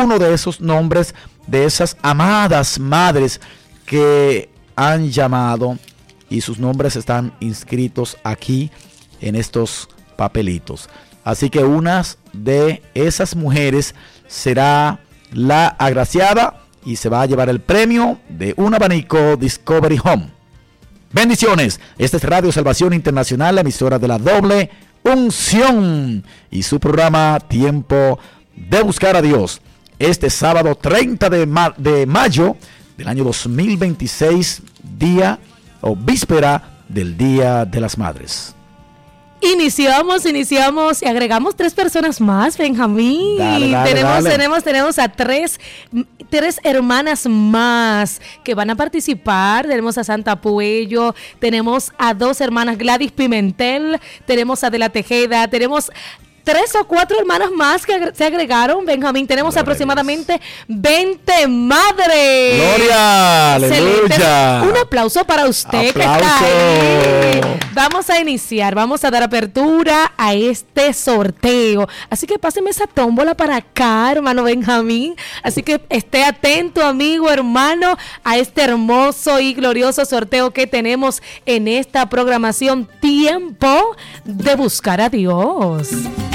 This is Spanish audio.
uno de esos nombres de esas amadas madres que han llamado, y sus nombres están inscritos aquí en estos papelitos. Así que una de esas mujeres será la agraciada y se va a llevar el premio de un abanico Discovery Home. Bendiciones. Esta es Radio Salvación Internacional, la emisora de la doble unción, y su programa Tiempo de Buscar a Dios. Este sábado 30 de mayo del año 2026, día o víspera del Día de las Madres. Iniciamos y agregamos 3 personas más, Benjamín. Tenemos a tres hermanas más que van a participar. Tenemos a Santa Puello, tenemos a 2 hermanas, Gladys Pimentel, tenemos a De la Tejeda, tenemos 3 o 4 hermanas más que se agregaron, Benjamín. Tenemos aproximadamente 20 madres. ¡Gloria! ¡Aleluya! Un aplauso para usted. ¡Aplauso! Que está ahí. Vamos a iniciar, vamos a dar apertura a este sorteo. Así que páseme esa tómbola para acá, hermano Benjamín. Así que esté atento, amigo, hermano, a este hermoso y glorioso sorteo que tenemos en esta programación Tiempo de Buscar a Dios.